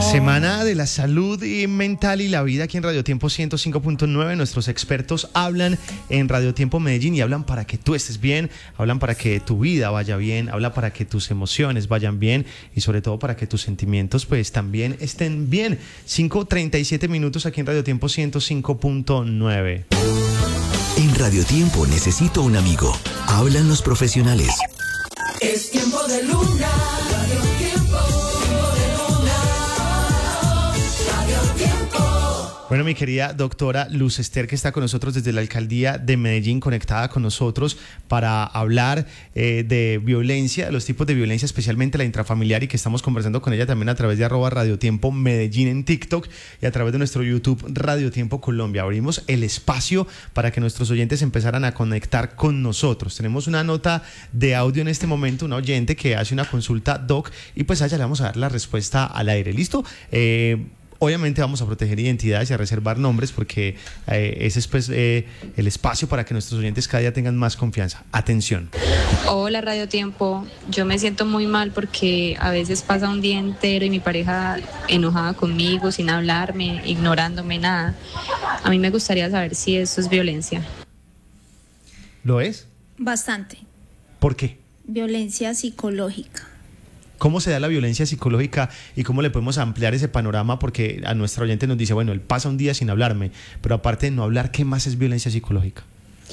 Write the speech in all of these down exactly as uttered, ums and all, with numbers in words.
Semana de la salud y mental y la vida aquí en Radio Tiempo ciento cinco punto nueve. Nuestros expertos hablan en Radio Tiempo Medellín y hablan para que tú estés bien, hablan para que tu vida vaya bien, hablan para que tus emociones vayan bien y sobre todo para que tus sentimientos pues también estén bien. cinco treinta y siete minutos aquí en Radio Tiempo ciento cinco punto nueve. En Radio Tiempo necesito un amigo. Hablan los profesionales. Es tiempo de Luna, Radio Tiempo, tiempo de Luna, Radio Tiempo. Bueno, mi querida doctora Luz Ester, que está con nosotros desde la Alcaldía de Medellín, conectada con nosotros para hablar eh, de violencia, de los tipos de violencia, especialmente la intrafamiliar, y que estamos conversando con ella también a través de arroba Radio Tiempo Medellín en TikTok y a través de nuestro YouTube Radio Tiempo Colombia. Abrimos el espacio para que nuestros oyentes empezaran a conectar con nosotros. Tenemos una nota de audio en este momento, una oyente que hace una consulta, doc, y pues a ella le vamos a dar la respuesta al aire. ¿Listo? Eh... Obviamente vamos a proteger identidades y a reservar nombres porque eh, ese es pues, eh, el espacio para que nuestros oyentes cada día tengan más confianza. Atención. Hola Radio Tiempo, yo me siento muy mal porque a veces pasa un día entero y mi pareja enojada conmigo, sin hablarme, ignorándome, nada. A mí me gustaría saber si eso es violencia. ¿Lo es? Bastante. ¿Por qué? Violencia psicológica. ¿Cómo se da la violencia psicológica y cómo le podemos ampliar ese panorama? Porque a nuestra oyente nos dice, bueno, él pasa un día sin hablarme, pero aparte de no hablar, ¿qué más es violencia psicológica?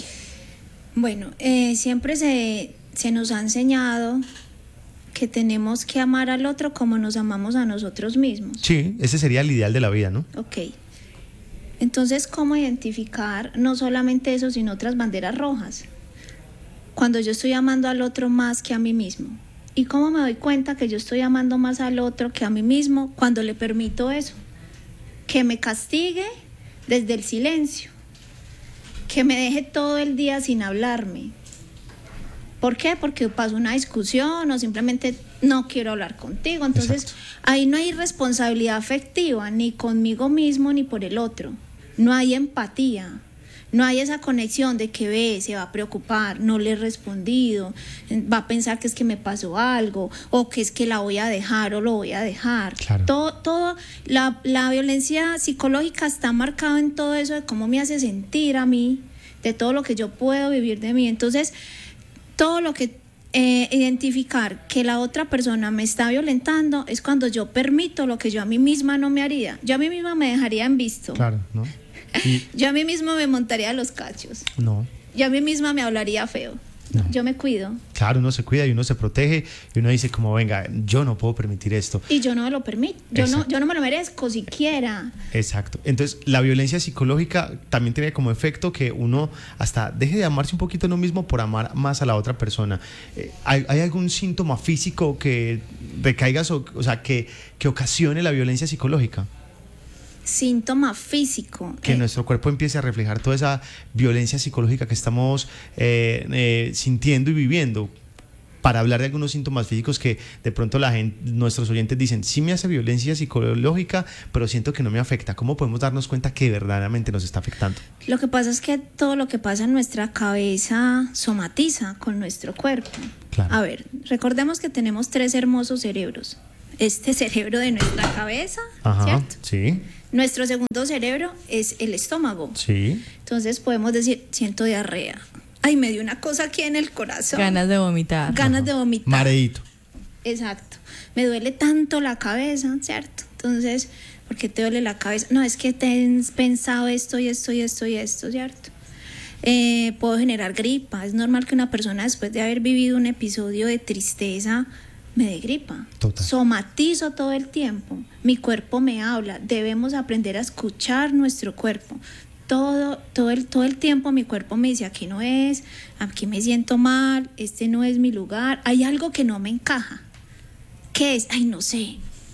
Bueno, eh, siempre se, se nos ha enseñado que tenemos que amar al otro como nos amamos a nosotros mismos. Sí, ese sería el ideal de la vida, ¿no? Ok. Entonces, ¿cómo identificar no solamente eso, sino otras banderas rojas? Cuando yo estoy amando al otro más que a mí mismo. ¿Y cómo me doy cuenta que yo estoy amando más al otro que a mí mismo cuando le permito eso? Que me castigue desde el silencio, que me deje todo el día sin hablarme. ¿Por qué? Porque pasó una discusión o simplemente no quiero hablar contigo. Entonces, exacto, ahí no hay responsabilidad afectiva ni conmigo mismo ni por el otro. No hay empatía. No hay esa conexión de que ve, se va a preocupar, no le he respondido, va a pensar que es que me pasó algo, o que es que la voy a dejar o lo voy a dejar. Claro. Todo, todo la, la violencia psicológica está marcada en todo eso de cómo me hace sentir a mí, de todo lo que yo puedo vivir de mí. Entonces, todo lo que eh, identificar que la otra persona me está violentando es cuando yo permito lo que yo a mí misma no me haría. Yo a mí misma me dejaría en visto. Claro, ¿no? Y... yo a mí mismo me montaría los cachos. No. Yo a mí misma me hablaría feo. No. Yo me cuido. Claro, uno se cuida y uno se protege y uno dice como, venga, yo no puedo permitir esto. Y yo no me lo permito. Yo no, yo no me lo merezco siquiera. Exacto. Entonces, la violencia psicológica también tiene como efecto que uno hasta deje de amarse un poquito a uno mismo por amar más a la otra persona. Eh, ¿hay, ¿Hay algún síntoma físico que recaiga, o, o sea, que, que ocasione la violencia psicológica? Síntoma físico. Que eh. nuestro cuerpo empiece a reflejar toda esa violencia psicológica que estamos eh, eh, sintiendo y viviendo. Para hablar de algunos síntomas físicos que de pronto la gente, nuestros oyentes dicen, sí me hace violencia psicológica, pero siento que no me afecta. ¿Cómo podemos darnos cuenta que verdaderamente nos está afectando? Lo que pasa es que todo lo que pasa en nuestra cabeza somatiza con nuestro cuerpo. Claro. A ver, recordemos que tenemos tres hermosos cerebros. Este cerebro de nuestra cabeza, ajá, ¿cierto? Sí. Nuestro segundo cerebro es el estómago. Sí. Entonces podemos decir, siento diarrea. Ay, me dio una cosa aquí en el corazón. Ganas de vomitar. Ganas ajá, de vomitar. Mareíto. Exacto. Me duele tanto la cabeza, ¿cierto? Entonces, ¿por qué te duele la cabeza? No, es que te has pensado esto y esto y esto y esto, ¿cierto? Eh, puedo generar gripa. Es normal que una persona después de haber vivido un episodio de tristeza me dé gripa. Total. Somatizo todo el tiempo. Mi cuerpo me habla. Debemos aprender a escuchar nuestro cuerpo. Todo, todo, el, todo el tiempo mi cuerpo me dice, aquí no es, aquí me siento mal, este no es mi lugar, hay algo que no me encaja. ¿Qué es? Ay, no sé.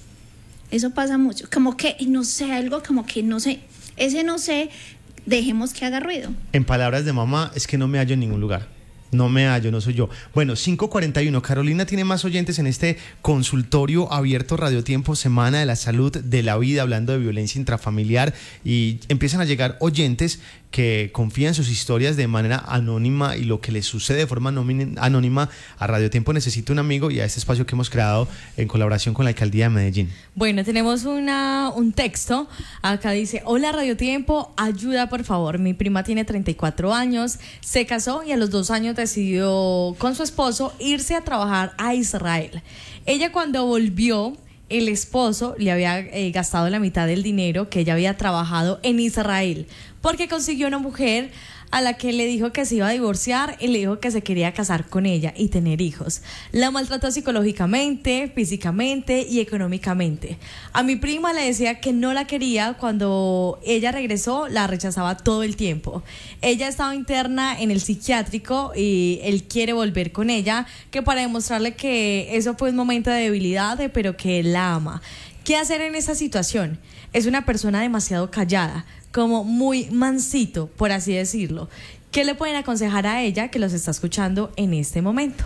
Eso pasa mucho. Como que, no sé, algo como que no sé. Ese no sé, dejemos que haga ruido. En palabras de mamá, es que no me hallo en ningún lugar. No me hallo, no soy yo. Bueno, cinco cuarenta y uno. Carolina tiene más oyentes en este consultorio abierto Radio Tiempo, Semana de la Salud, de la Vida, hablando de violencia intrafamiliar. Y empiezan a llegar oyentes que confían sus historias de manera anónima y lo que les sucede de forma anónima a Radio Tiempo Necesito un Amigo y a este espacio que hemos creado en colaboración con la Alcaldía de Medellín. Bueno, tenemos una, un texto. Acá dice: hola Radio Tiempo, ayuda por favor. Mi prima tiene treinta y cuatro años, se casó y a los dos años decidió con su esposo irse a trabajar a Israel. Ella cuando volvió, el esposo le había eh, gastado la mitad del dinero que ella había trabajado en Israel, porque consiguió una mujer a la que le dijo que se iba a divorciar y le dijo que se quería casar con ella y tener hijos. La maltrató psicológicamente, físicamente y económicamente. A mi prima le decía que no la quería. Cuando ella regresó, la rechazaba todo el tiempo. Ella estaba interna en el psiquiátrico y él quiere volver con ella, que para demostrarle que eso fue un momento de debilidad, pero que él la ama. ¿Qué hacer en esa situación? Es una persona demasiado callada, como muy mansito, por así decirlo. ¿Qué le pueden aconsejar a ella que los está escuchando en este momento?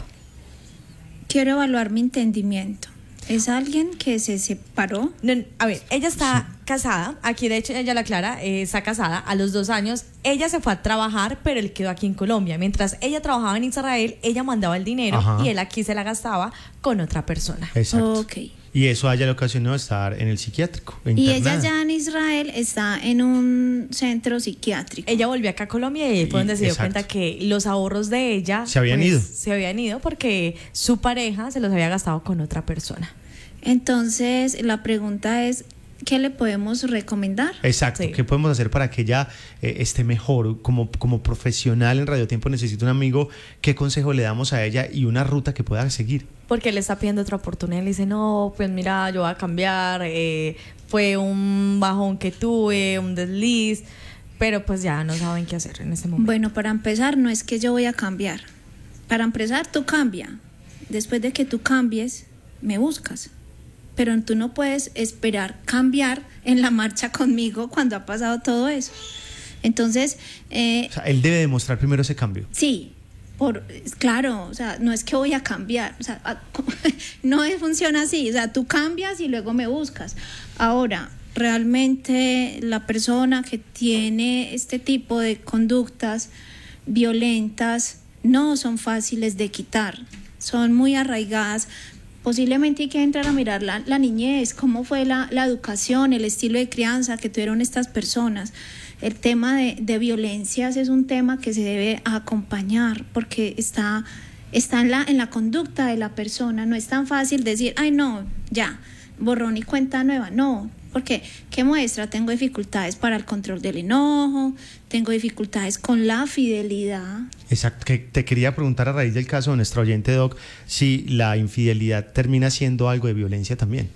Quiero evaluar mi entendimiento. ¿Es alguien que se separó? No, a ver, ella está sí. casada. Aquí de hecho ella la aclara, eh, está casada. A los dos años ella se fue a trabajar, pero él quedó aquí en Colombia. Mientras ella trabajaba en Israel, ella mandaba el dinero. Ajá. Y él aquí se la gastaba con otra persona. Exacto. Okay. Y eso a ella le ocasionó estar en el psiquiátrico. Y ella ya en Israel está en un centro psiquiátrico. Ella volvió acá a Colombia y fue donde se dio exacto. cuenta que los ahorros de ella se habían pues, ido. Se habían ido porque su pareja se los había gastado con otra persona. Entonces, la pregunta es, ¿qué le podemos recomendar? Exacto, sí. ¿Qué podemos hacer para que ella eh, esté mejor? Como, como profesional en Radio Tiempo Necesito un Amigo, ¿qué consejo le damos a ella y una ruta que pueda seguir? Porque le está pidiendo otra oportunidad. Le dice, no, pues mira, yo voy a cambiar, eh, fue un bajón que tuve, un desliz, pero pues ya no saben qué hacer en ese momento. Bueno, para empezar, no es que yo voy a cambiar. Para empezar, tú cambia. Después de que tú cambies, me buscas. Pero tú no puedes esperar cambiar en la marcha conmigo cuando ha pasado todo eso. Entonces... Eh, o sea, él debe demostrar primero ese cambio. Sí, por, claro, o sea, no es que voy a cambiar, o sea, no funciona así, o sea, tú cambias y luego me buscas. Ahora, realmente la persona que tiene este tipo de conductas violentas no son fáciles de quitar, son muy arraigadas. Posiblemente hay que entrar a mirar la, la niñez, cómo fue la, la educación, el estilo de crianza que tuvieron estas personas. El tema de, de violencias es un tema que se debe acompañar porque está, está en, la, en la conducta de la persona. No es tan fácil decir, ay no, ya, borrón y cuenta nueva. No, porque ¿qué muestra? Tengo dificultades para el control del enojo, tengo dificultades con la fidelidad. Exacto, que te quería preguntar a raíz del caso de nuestro oyente Doc, si la infidelidad termina siendo algo de violencia también.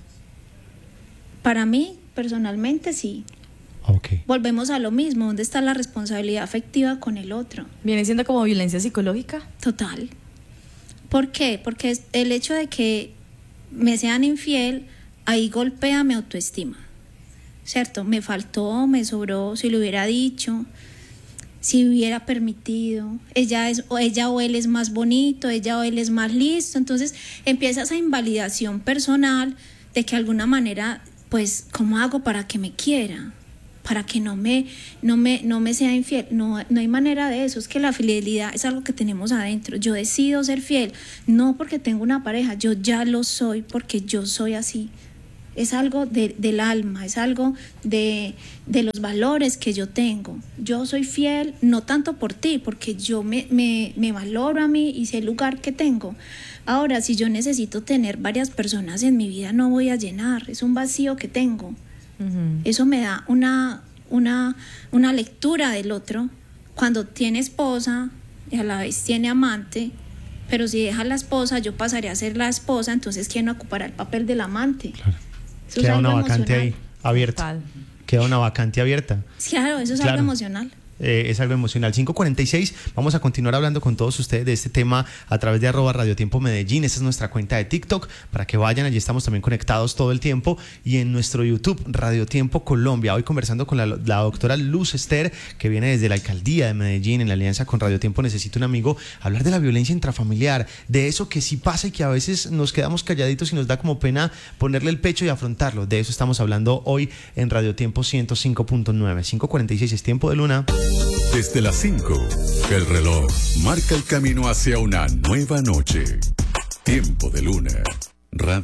Para mí, personalmente, sí. Okay. Volvemos a lo mismo, ¿dónde está la responsabilidad afectiva con el otro? ¿Viene siendo como violencia psicológica? Total. ¿Por qué? Porque el hecho de que me sean infiel, ahí golpea mi autoestima, ¿cierto? Me faltó, me sobró, si lo hubiera dicho, si hubiera permitido, ella, es, o ella o él es más bonito, ella o él es más listo, entonces empieza esa invalidación personal de que de alguna manera, pues, ¿cómo hago para que me quiera? Para que no me, no me, no me sea infiel. No, no hay manera de eso. Es que la fidelidad es algo que tenemos adentro. Yo decido ser fiel, no porque tengo una pareja, yo ya lo soy porque yo soy así. Es algo de, del alma, es algo de, de los valores que yo tengo. Yo soy fiel, no tanto por ti, porque yo me, me, me valoro a mí y sé el lugar que tengo. Ahora, si yo necesito tener varias personas en mi vida, no voy a llenar, es un vacío que tengo. Eso me da una, una, una lectura del otro. Cuando tiene esposa y a la vez tiene amante, pero si deja la esposa, yo pasaré a ser la esposa, entonces ¿quién ocupará el papel del amante? Claro. Queda una vacante ahí abierta. Total. Queda una vacante abierta. Claro, eso es claro. algo emocional. Eh, es algo emocional. cinco cuarenta y seis, vamos a continuar hablando con todos ustedes de este tema a través de arroba Radio Tiempo Medellín. Esta es nuestra cuenta de TikTok para que vayan, allí estamos también conectados todo el tiempo, y en nuestro YouTube Radio Tiempo Colombia. Hoy conversando con la, la doctora Luz Esther, que viene desde la Alcaldía de Medellín en la alianza con Radio Tiempo Necesito un Amigo, hablar de la violencia intrafamiliar, de eso que sí pasa y que a veces nos quedamos calladitos y nos da como pena ponerle el pecho y afrontarlo. De eso estamos hablando hoy en Radio Tiempo ciento cinco punto nueve. cinco cuarenta y seis es tiempo de luna. Desde las cinco, el reloj marca el camino hacia una nueva noche. Tiempo de Luna. Radio